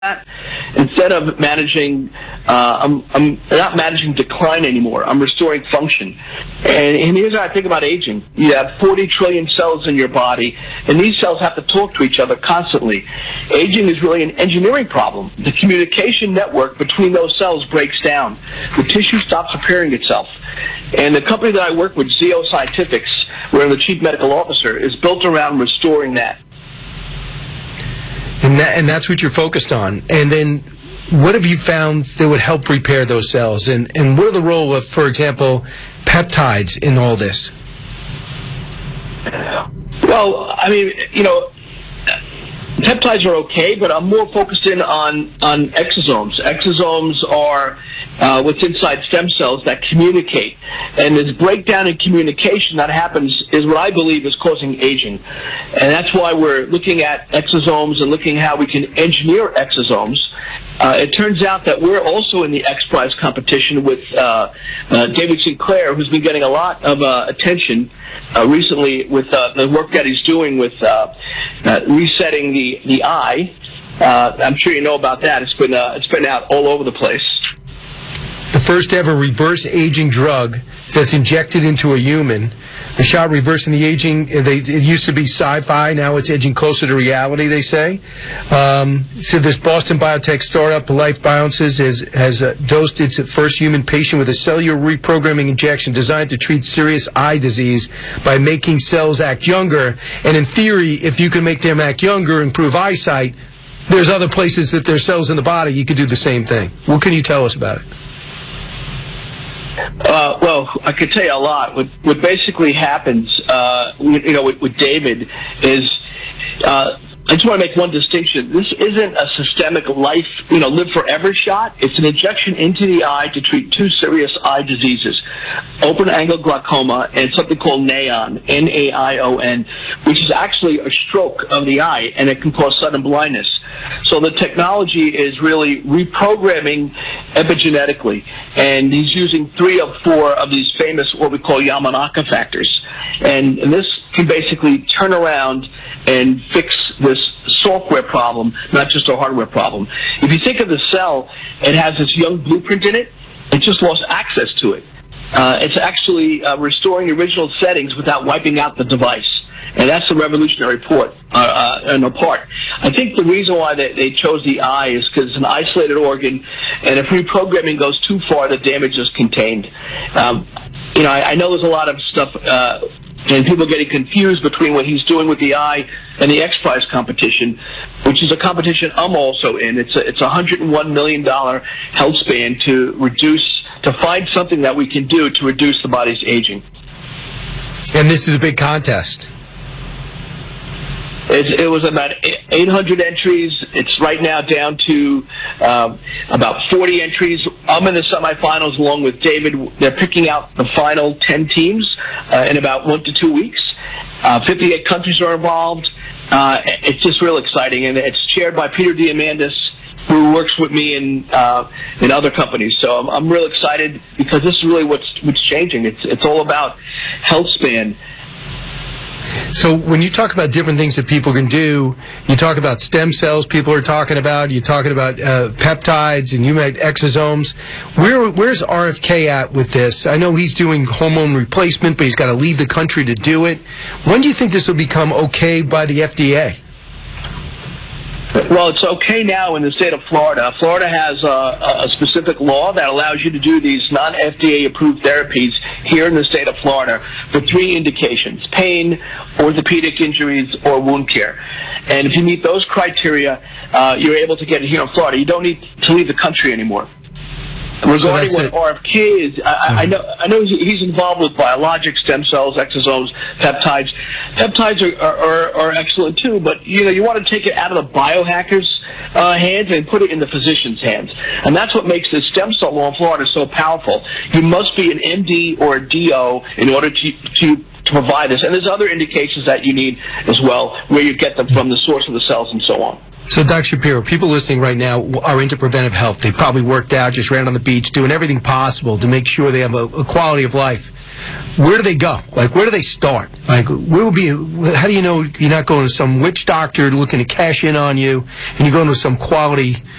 that. Instead of managing, I'm not managing decline anymore. I'm restoring function. And here's how I think about aging. You have 40 trillion cells in your body, and these cells have to talk to each other constantly. Aging is really an engineering problem. The communication network between those cells breaks down. The tissue stops repairing itself. And the company that I work with, Zeo Scientifics, where I'm the chief medical officer, is built around restoring that. And that's what you're focused on. And then what have you found that would help repair those cells? And what are the role of, for example, peptides in all this? Well, I mean, peptides are okay, but I'm more focused in on exosomes. Exosomes are what's inside stem cells that communicate. And this breakdown in communication that happens is what I believe is causing aging. And that's why we're looking at exosomes and looking how we can engineer exosomes. It turns out that we're also in the X Prize competition with David Sinclair, who's been getting a lot of attention recently with the work that he's doing with resetting the eye. I'm sure you know about that. It's been out all over the place. The first ever reverse aging drug that's injected into a human. A shot reversing the aging. It used to be sci-fi. Now it's edging closer to reality, they say. So this Boston biotech startup, Life Biosciences, has dosed its first human patient with a cellular reprogramming injection designed to treat serious eye disease by making cells act younger. And in theory, if you can make them act younger, improve eyesight, there's other places that there's cells in the body you could do the same thing. What can you tell us about it? Well, I could tell you a lot. What basically happens, with David is, I just want to make one distinction. This isn't a systemic live forever shot. It's an injection into the eye to treat two serious eye diseases, open-angle glaucoma and something called NAION, N-A-I-O-N, which is actually a stroke of the eye, and it can cause sudden blindness. So the technology is really reprogramming epigenetically, and he's using 3 of 4 of these famous, what we call Yamanaka factors. And this can basically turn around and fix this software problem, not just a hardware problem. If you think of the cell, it has this young blueprint in it. It just lost access to it. It's actually restoring the original settings without wiping out the device. And that's a revolutionary part. I think the reason why they chose the eye is because it's an isolated organ, and if reprogramming goes too far, the damage is contained. I know there's a lot of stuff, and people getting confused between what he's doing with the eye and the X Prize competition, which is a competition I'm also in. It's a $101 million health span to find something that we can do to reduce the body's aging. And this is a big contest. It was about 800 entries. It's right now down to about 40 entries. I'm in the semifinals along with David. They're picking out the final 10 teams in about 1 to 2 weeks. 58 countries are involved. It's just real exciting, and it's chaired by Peter Diamandis, who works with me in other companies. So I'm real excited because this is really what's changing. It's all about health span. So when you talk about different things that people can do, you talk about stem cells people are talking about, you're talking about peptides, and you made exosomes. Where's RFK at with this? I know he's doing hormone replacement, but he's got to leave the country to do it. When do you think this will become okay by the FDA? Well, it's okay now in the state of Florida. Florida has a specific law that allows you to do these non-FDA approved therapies here in the state of Florida for 3 indications: pain, orthopedic injuries, or wound care. And if you meet those criteria, you're able to get it here in Florida. You don't need to leave the country anymore. Regarding what RFK is, I know he's involved with biologic stem cells, exosomes, peptides. Peptides are excellent too, but you want to take it out of the biohackers' hands and put it in the physician's hands, and that's what makes the stem cell law in Florida so powerful. You must be an MD or a DO in order to provide this, and there's other indications that you need as well, where you get them from the source of the cells and so on. So, Dr. Shapiro, people listening right now are into preventive health. They probably worked out, just ran on the beach, doing everything possible to make sure they have a quality of life. where do they go? Like, where do they start? Like, where would be? How do you know you're not going to some witch doctor looking to cash in on you, and you're going to some quality